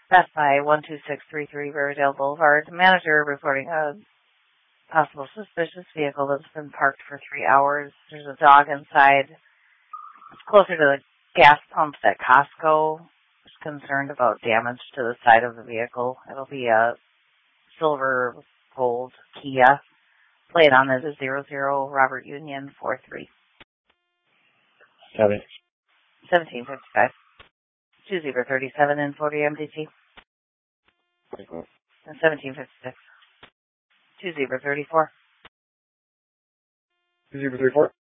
Best Buy, 12633 Riverdale Boulevard. Manager reporting a possible suspicious vehicle that's been parked for 3 hours. There's a dog inside. It's closer to the gas pumps at Costco. Is concerned about damage to the side of the vehicle. It'll be a silver gold Kia. Plate on is a 00 Robert Union 43. 1755. 2037 and 40 MDT. And 1756. 2034. 2034?